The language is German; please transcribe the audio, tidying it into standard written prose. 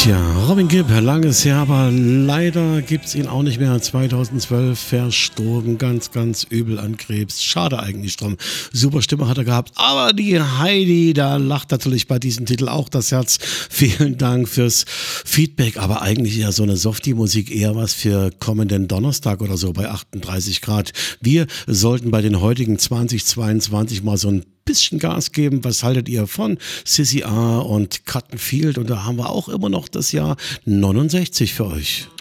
Tja, Robin Gibb, langes her, aber leider gibt's ihn auch nicht mehr. 2012 verstorben, ganz, ganz übel an Krebs. Schade eigentlich drum. Super Stimme hat er gehabt, aber die Heidi, da lacht natürlich bei diesem Titel auch das Herz. Vielen Dank fürs Feedback, aber eigentlich ja so eine Softie-Musik eher was für kommenden Donnerstag oder so bei 38 Grad. Wir sollten bei den heutigen 2022 mal so ein bisschen Gas geben. Was haltet ihr von Sissy A und Cotton Field? Und da haben wir auch immer noch das Jahr 69 für euch.